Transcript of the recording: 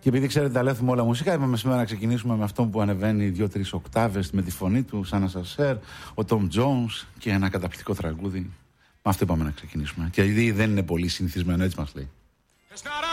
Και επειδή ξέρετε, τα λέμε όλα μουσικά, είπαμε σήμερα να ξεκινήσουμε με αυτό που ανεβαίνει 2-3 οκτάβες με τη φωνή του, σαν ασανσέρ, ο Τόμ Τζόουνς και ένα καταπληκτικό τραγούδι. Με αυτό είπαμε να ξεκινήσουμε. Και επειδή δεν είναι πολύ συνηθισμένο, έτσι μας λέει.